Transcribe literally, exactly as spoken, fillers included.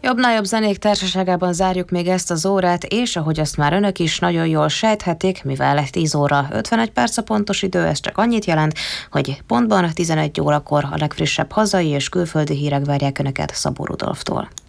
Jobbnál jobb zenék társaságában zárjuk még ezt az órát, és ahogy azt már önök is nagyon jól sejthetik, mivel tíz óra ötvenegy perc a pontos idő, ez csak annyit jelent, hogy pontban tizenegy órakor a legfrissebb hazai és külföldi hírek várják önöket Szabó Rudolftól.